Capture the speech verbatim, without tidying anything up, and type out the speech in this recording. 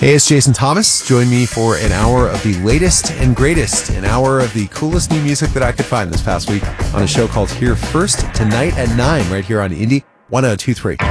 Hey, it's Jason Thomas. Join me for an hour of the latest and greatest, an hour of the coolest new music that I could find this past week on a show called Here First, tonight at nine, right here on Indie one oh two three.